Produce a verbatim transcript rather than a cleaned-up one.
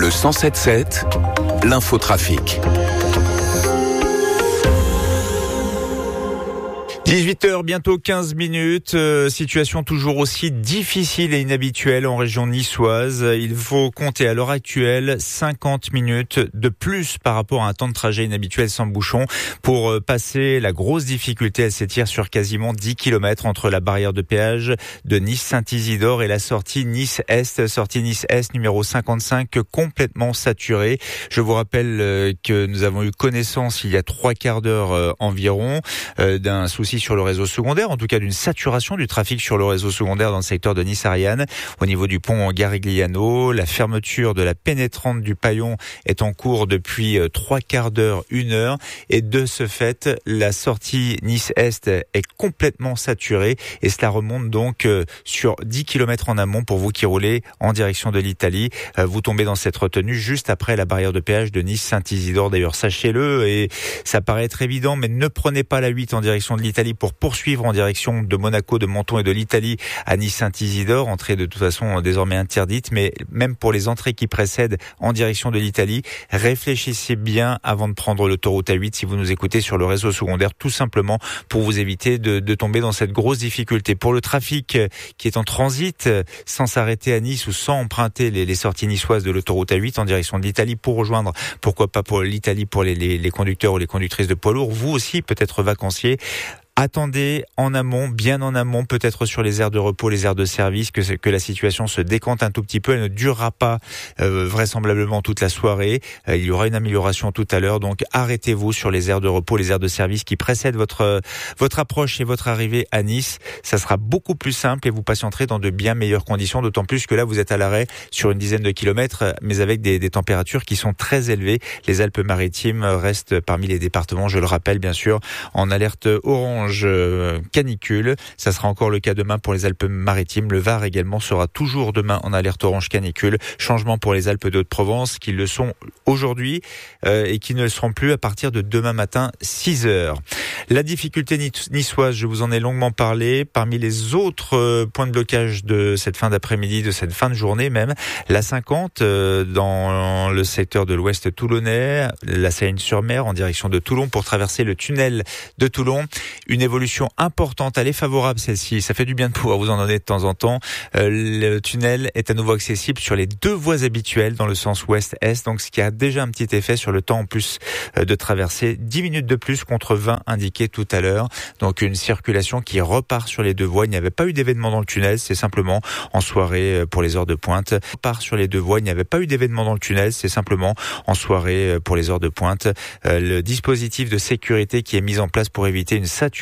Le cent sept sept, l'infotrafic. dix-huit heures, bientôt quinze minutes. Euh, situation toujours aussi difficile et inhabituelle en région niçoise. Il faut compter à l'heure actuelle cinquante minutes de plus par rapport à un temps de trajet inhabituel sans bouchon pour euh, passer. La grosse difficulté, elle s'étire sur quasiment dix kilomètres entre la barrière de péage de Nice-Saint-Isidore et la sortie Nice-Est, sortie Nice-Est numéro cinquante-cinq, complètement saturée. Je vous rappelle euh, que nous avons eu connaissance il y a trois quarts d'heure euh, environ euh, d'un souci sur le réseau secondaire, en tout cas d'une saturation du trafic sur le réseau secondaire dans le secteur de Nice-Ariane. Au niveau du pont Garigliano, la fermeture de la pénétrante du Paillon est en cours depuis trois quarts d'heure, une heure, et de ce fait, la sortie Nice-Est est complètement saturée et cela remonte donc sur dix kilomètres en amont pour vous qui roulez en direction de l'Italie. Vous tombez dans cette retenue juste après la barrière de péage de Nice-Saint-Isidore. D'ailleurs, sachez-le, et ça paraît être évident, mais ne prenez pas la huit en direction de l'Italie pour poursuivre en direction de Monaco, de Menton et de l'Italie à Nice-Saint-Isidore. Entrée de toute façon désormais interdite, mais même pour les entrées qui précèdent en direction de l'Italie, réfléchissez bien avant de prendre l'autoroute A huit si vous nous écoutez sur le réseau secondaire, tout simplement pour vous éviter de, de tomber dans cette grosse difficulté. Pour le trafic qui est en transit, sans s'arrêter à Nice ou sans emprunter les, les sorties niçoises de l'autoroute A huit en direction de l'Italie pour rejoindre, pourquoi pas pour l'Italie pour les, les, les conducteurs ou les conductrices de poids lourds, vous aussi peut-être vacanciers, attendez en amont, bien en amont, peut-être sur les aires de repos, les aires de service, que, que la situation se décante un tout petit peu. Elle ne durera pas euh, vraisemblablement toute la soirée. Euh, il y aura une amélioration tout à l'heure. Donc arrêtez-vous sur les aires de repos, les aires de service qui précèdent votre votre approche et votre arrivée à Nice. Ça sera beaucoup plus simple et vous patienterez dans de bien meilleures conditions. D'autant plus que là, vous êtes à l'arrêt sur une dizaine de kilomètres, mais avec des, des températures qui sont très élevées. Les Alpes-Maritimes restent parmi les départements, je le rappelle bien sûr, en alerte orange. Canicule, ça sera encore le cas demain pour les Alpes-Maritimes. Le Var également sera toujours demain en alerte orange canicule. Changement pour les Alpes de Haute-Provence qui le sont aujourd'hui euh, et qui ne le seront plus à partir de demain matin six heures. La difficulté niçoise, je vous en ai longuement parlé. Parmi les autres euh, points de blocage de cette fin d'après-midi, de cette fin de journée même, la cinquante euh, dans le secteur de l'ouest toulonnais, la Seine-sur-Mer en direction de Toulon pour traverser le tunnel de Toulon. Une évolution importante, elle est favorable celle-ci, ça fait du bien de pouvoir vous en donner de temps en temps. Euh, le tunnel est à nouveau accessible sur les deux voies habituelles dans le sens ouest-est, donc ce qui a déjà un petit effet sur le temps en plus de traverser, dix minutes de plus contre vingt indiqués tout à l'heure. Donc une circulation qui repart sur les deux voies. Il n'y avait pas eu d'événement dans le tunnel, c'est simplement en soirée pour les heures de pointe. Repart sur les deux voies, il n'y avait pas eu d'événement dans le tunnel, c'est simplement en soirée pour les heures de pointe. Euh, le dispositif de sécurité qui est mis en place pour éviter une saturation